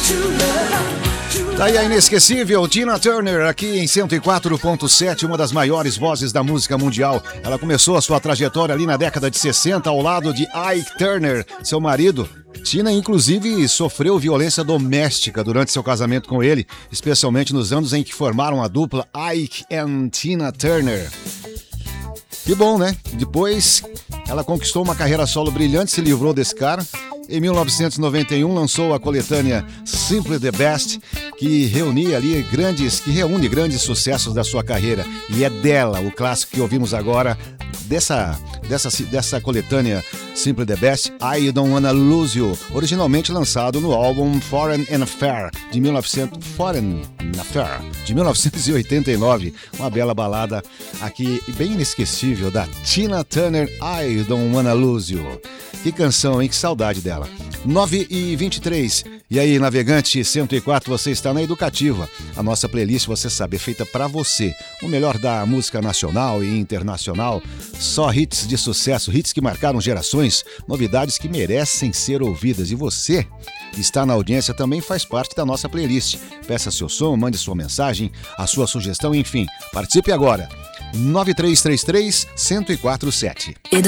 Tá aí a inesquecível Tina Turner aqui em 104.7, uma das maiores vozes da música mundial. Ela começou a sua trajetória ali na década de 60 ao lado de Ike Turner, seu marido. Tina, inclusive, sofreu violência doméstica durante seu casamento com ele, especialmente nos anos em que formaram a dupla Ike and Tina Turner. Que bom, né? Depois, ela conquistou uma carreira solo brilhante, se livrou desse cara. Em 1991, lançou a coletânea Simply the Best, que reúne grandes sucessos da sua carreira. E é dela o clássico que ouvimos agora, dessa coletânea Simply the Best, I Don't Wanna Lose You, originalmente lançado no álbum Foreign Affair, de 1989. Uma bela balada aqui, bem inesquecível, da Tina Turner, I Don't Wanna Lose You. Que canção, hein? Que saudade dela. 9h23. E aí, navegante 104, você está na Educativa. A nossa playlist, você sabe, é feita para você. O melhor da música nacional e internacional. Só hits de sucesso, hits que marcaram gerações, novidades que merecem ser ouvidas. E você que está na audiência também faz parte da nossa playlist. Peça seu som, mande sua mensagem, a sua sugestão, enfim. Participe agora. 9333-1047.